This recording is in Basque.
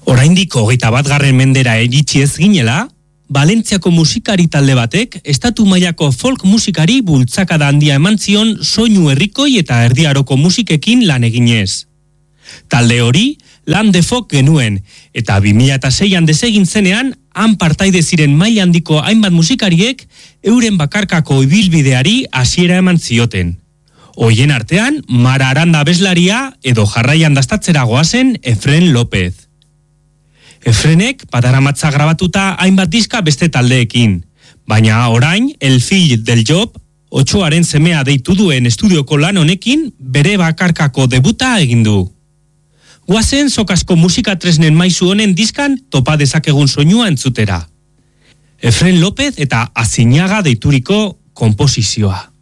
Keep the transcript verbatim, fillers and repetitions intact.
Oraindik hogeita batgarren mendera iritsi ez ginela, Valentziako musikari talde batek estatu mailako folk musikari bultzakada handia eman zion soinu herrikoi eta erdiaroko musikekin lan eginez. Talde hori lan defok genuen, eta bi mila seian desegin zenean, han partaide ziren maila handiko hainbat musikariek euren bakarkako ibilbideari hasiera eman zioten. Hoien artean, Mara Aranda abeslaria edo jarraian dastatzera goazen Efren López. Efrenek badaramatza grabatuta hainbat diska beste taldeekin, baina orain El Fill del Job, Otxoaren semea deitu duen estudioko lan honekin bere bakarkako debuta egin du. Guazen sokasko musika tresnen maisu honen diskan topa dezakegun soinua entzutera. Efren López eta Azinaga deituriko konposizioa.